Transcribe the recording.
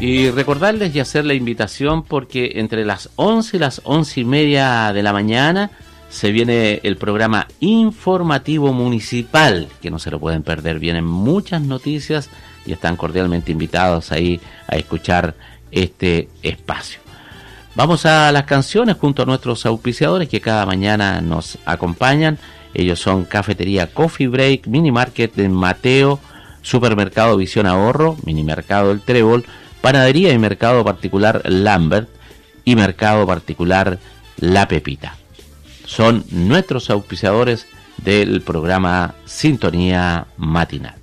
Y recordarles y hacer la invitación porque entre las 11 y las 11:30 de la mañana se viene el programa informativo municipal, que no se lo pueden perder. Vienen muchas noticias y están cordialmente invitados ahí a escuchar este espacio. Vamos a las canciones junto a nuestros auspiciadores que cada mañana nos acompañan. Ellos son Cafetería Coffee Break, Mini Market de Mateo, Supermercado Visión Ahorro, Mini Mercado El Trébol, Panadería y Mercado Particular Lambert y Mercado Particular La Pepita. Son nuestros auspiciadores del programa Sintonía Matinal.